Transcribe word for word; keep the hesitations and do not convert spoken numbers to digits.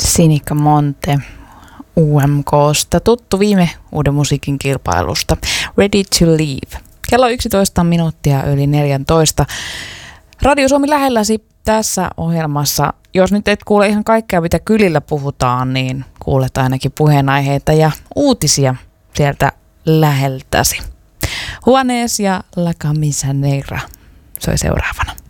Sinikka Monte U M K:sta, tuttu viime Uuden musiikin kilpailusta. Ready to Leave. Kello yksitoista minuuttia yli neljätoista. Radio Suomi lähelläsi tässä ohjelmassa. Jos nyt et kuule ihan kaikkea, mitä kylillä puhutaan, niin kuulet ainakin puheenaiheita ja uutisia sieltä läheltäsi. Juanes ja La Camisa Negra soi seuraavana.